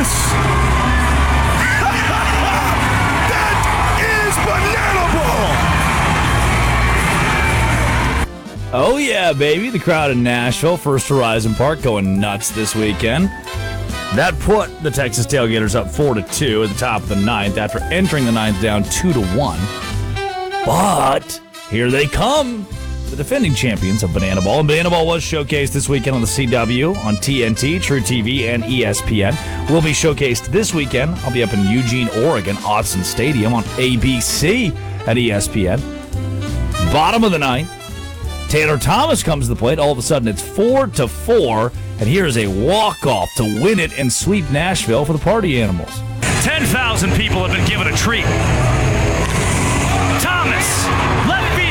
That is banana ball! Oh, yeah, baby. The crowd in Nashville, First Horizon Park, going nuts this weekend. That put the Texas Tailgaters up 4-2 at the top of the ninth after entering the ninth down 2-1. But here they come, the defending champions of Banana Ball. And Banana Ball was showcased this weekend on the CW, on TNT, True TV, and ESPN. Will be showcased this weekend. I'll be up in Eugene, Oregon, Autzen Stadium on ABC at ESPN. Bottom of the ninth. Taylor Thomas comes to the plate. All of a sudden, it's 4-4, and here's a walk-off to win it and sweep Nashville for the Party Animals. 10,000 people have been given a treat. Thomas, left field.